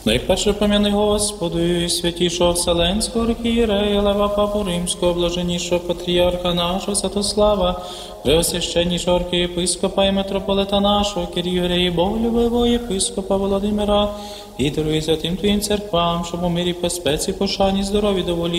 Найперше пом'яни Господу і святішого Вселенського архієрея Лева Папу Римського, блаженнішого патріарха нашого Святослава, преосвященнішого архієпископа і митрополита нашого, Кирилля і боголюбивого єпископа Володимира, і даруй святим Твоїм церквам, щоб у мирі, безпеці, пошані, здорові, доволі